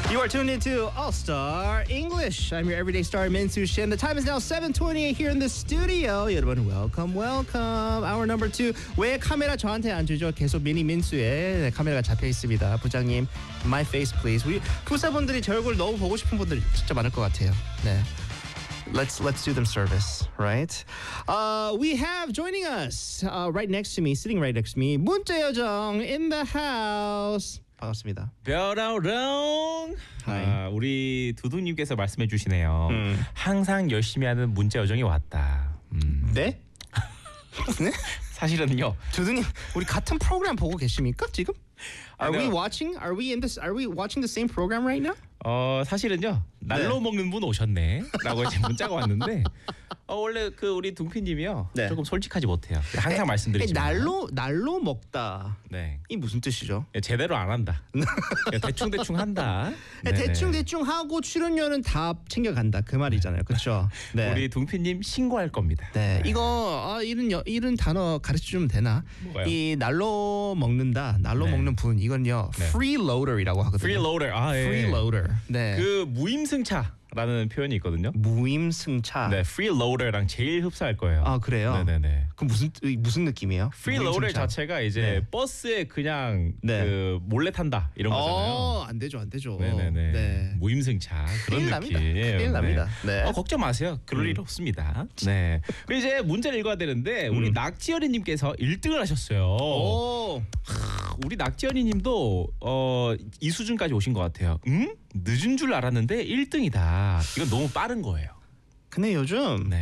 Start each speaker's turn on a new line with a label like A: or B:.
A: You are tuned into All Star English. I'm your everyday star Min-Soo Shin. The time is now 7:28 here in the studio. 여러분, welcome. Hour number 2. 왜 카메라 저한테 안 주죠? 계속 미니 민수의 카메라가 잡혀 있습니다. 부장님, my face please. 우리 구사분들이 제 얼굴 너무 보고 싶은 분들이 진짜 많을 것 같아요. 네. Let's do them service, right? We have joining us right next to me, sitting right next to me, 문자요정 in the house. 반갑습니다.
B: 뾰로롱. 우리 두둥님께서 말씀해 주시네요. 항상 열심히 하는 문자 요정이 왔다.
A: 네? 네?
B: 사실은요.
A: 두둥님, 우리 같은 프로그램 보고 계십니까 지금? Are we
B: no.
A: watching? Are we watching the same program right now?
B: 사실은요. 날로
A: 네.
B: 먹는 분 오셨네라고 이제 문자가 왔는데 원래 그 우리 둥피님이요.
A: 네.
B: 조금 솔직하지 못해요. 항상 말씀드리지만
A: 날로 먹다.
B: 네.
A: 이 무슨 뜻이죠?
B: 제대로 안 한다. 대충 한다.
A: 대충 하고 출연료는 다 챙겨간다 그 말이잖아요, 그렇죠? 네.
B: 우리 둥피님 신고할 겁니다.
A: 네, 이거 이런 단어 가르쳐 주면 되나?
B: 뭐가요?
A: 이 날로 먹는다, 날로
B: 네.
A: 먹는 분 이건요
B: 네.
A: freeloader이라고 하거든요.
B: freeloader. 예.
A: freeloader. 네.
B: 그 무임승차라는 표현이 있거든요.
A: 무임승차.
B: 네, freeloader랑 제일 흡사할 거예요.
A: 아 그래요?
B: 네네네.
A: 그 무슨 느낌이에요?
B: freeloader
A: 무임승차.
B: 자체가 이제
A: 네.
B: 버스에 그냥
A: 네.
B: 그 몰래 탄다 이런 거잖아요.
A: 안 되죠.
B: 네네네.
A: 네.
B: 무임승차 그런
A: 큰일
B: 느낌.
A: 납니다. 큰일 납니다. 네.
B: 걱정 마세요. 그럴 일 없습니다. 네. 그리고 이제 문제를 읽어야 되는데 우리 낙지어리님께서 1등을 하셨어요.
A: 오.
B: 우리 낙지어리님도 이 수준까지 오신 것 같아요. 늦은 줄 알았는데 1등이다. 이건 너무 빠른 거예요.
A: 근데 요즘
B: 네.